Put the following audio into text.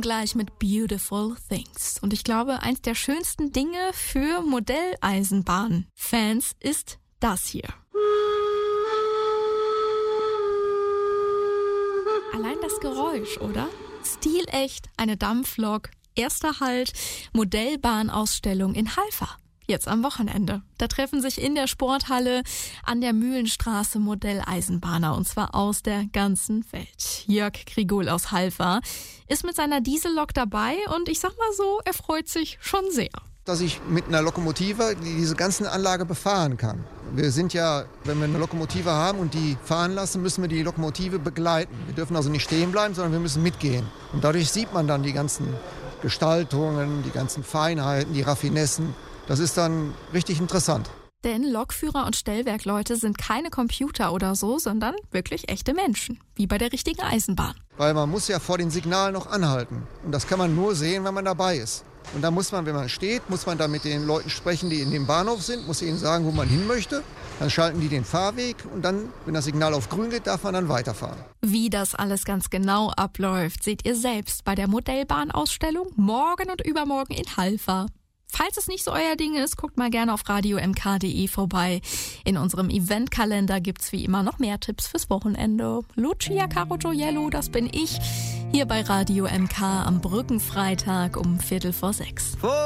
gleich mit Beautiful Things. Und ich glaube, eins der schönsten Dinge für Modelleisenbahn-Fans ist das hier. Allein das Geräusch, oder? Stilecht, eine Dampflok, erster Halt, Modellbahnausstellung in Halver. Jetzt am Wochenende. Da treffen sich in der Sporthalle an der Mühlenstraße Modelleisenbahner, und zwar aus der ganzen Welt. Jörg Grigol aus Halver ist mit seiner Diesellok dabei und ich sag mal so, er freut sich schon sehr. Dass ich mit einer Lokomotive diese ganze Anlage befahren kann. Wir sind ja, wenn wir eine Lokomotive haben und die fahren lassen, müssen wir die Lokomotive begleiten. Wir dürfen also nicht stehen bleiben, sondern wir müssen mitgehen. Und dadurch sieht man dann die ganzen Gestaltungen, die ganzen Feinheiten, die Raffinessen. Das ist dann richtig interessant. Denn Lokführer und Stellwerkleute sind keine Computer oder so, sondern wirklich echte Menschen, wie bei der richtigen Eisenbahn. Weil man muss ja vor den Signalen noch anhalten. Und das kann man nur sehen, wenn man dabei ist. Und da muss man, wenn man steht, muss man da mit den Leuten sprechen, die in dem Bahnhof sind, muss ihnen sagen, wo man hin möchte. Dann schalten die den Fahrweg und dann, wenn das Signal auf grün geht, darf man dann weiterfahren. Wie das alles ganz genau abläuft, seht ihr selbst bei der Modellbahnausstellung morgen und übermorgen in Halver. Falls es nicht so euer Ding ist, guckt mal gerne auf radiomk.de vorbei. In unserem Eventkalender gibt's wie immer noch mehr Tipps fürs Wochenende. Lucia Caro Gioiello, das bin ich, hier bei Radio MK am Brückenfreitag um 5:45.